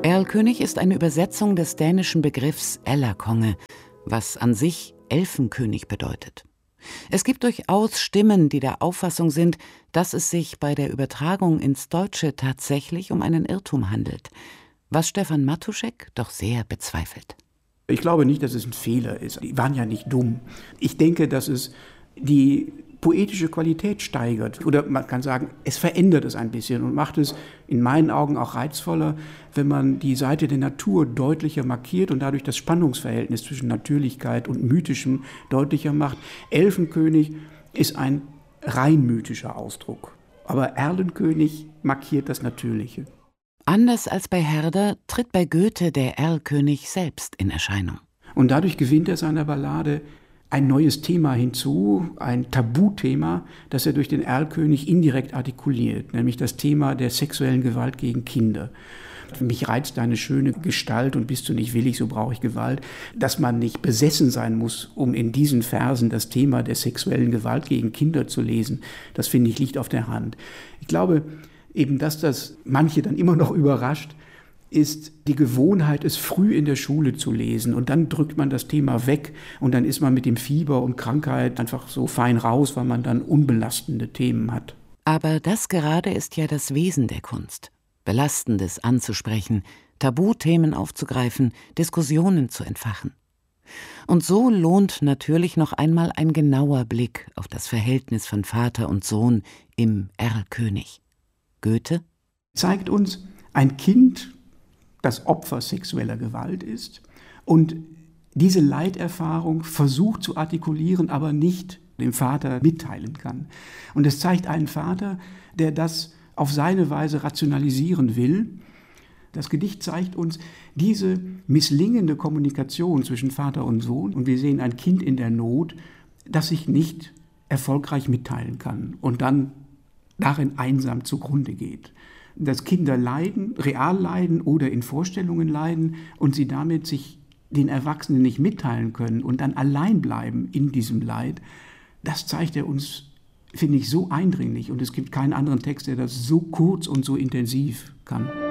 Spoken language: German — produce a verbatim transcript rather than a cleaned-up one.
Erlkönig ist eine Übersetzung des dänischen Begriffs Ellerkonge, was an sich Elfenkönig bedeutet. Es gibt durchaus Stimmen, die der Auffassung sind, dass es sich bei der Übertragung ins Deutsche tatsächlich um einen Irrtum handelt, was Stefan Matuschek doch sehr bezweifelt. Ich glaube nicht, dass es ein Fehler ist. Die waren ja nicht dumm. Ich denke, dass es die poetische Qualität steigert. Oder man kann sagen, es verändert es ein bisschen und macht es in meinen Augen auch reizvoller, wenn man die Seite der Natur deutlicher markiert und dadurch das Spannungsverhältnis zwischen Natürlichkeit und Mythischem deutlicher macht. Elfenkönig ist ein rein mythischer Ausdruck. Aber Erlenkönig markiert das Natürliche. Anders als bei Herder tritt bei Goethe der Erlkönig selbst in Erscheinung. Und dadurch gewinnt er seiner Ballade ein neues Thema hinzu, ein Tabuthema, das er durch den Erlkönig indirekt artikuliert, nämlich das Thema der sexuellen Gewalt gegen Kinder. Mich reizt deine schöne Gestalt und bist du nicht willig, so brauche ich Gewalt. Dass man nicht besessen sein muss, um in diesen Versen das Thema der sexuellen Gewalt gegen Kinder zu lesen, das finde ich liegt auf der Hand. Ich glaube eben, dass das manche dann immer noch überrascht, ist die Gewohnheit, es früh in der Schule zu lesen. Und dann drückt man das Thema weg und dann ist man mit dem Fieber und Krankheit einfach so fein raus, weil man dann unbelastende Themen hat. Aber das gerade ist ja das Wesen der Kunst. Belastendes anzusprechen, Tabuthemen aufzugreifen, Diskussionen zu entfachen. Und so lohnt natürlich noch einmal ein genauer Blick auf das Verhältnis von Vater und Sohn im Erlkönig. Goethe zeigt uns ein Kind, das Opfer sexueller Gewalt ist und diese Leiterfahrung versucht zu artikulieren, aber nicht dem Vater mitteilen kann. Und es zeigt einen Vater, der das auf seine Weise rationalisieren will. Das Gedicht zeigt uns diese misslingende Kommunikation zwischen Vater und Sohn und wir sehen ein Kind in der Not, das sich nicht erfolgreich mitteilen kann und dann darin einsam zugrunde geht. Dass Kinder leiden, real leiden oder in Vorstellungen leiden und sie damit sich den Erwachsenen nicht mitteilen können und dann allein bleiben in diesem Leid, das zeigt er uns, finde ich, so eindringlich. Und es gibt keinen anderen Text, der das so kurz und so intensiv kann.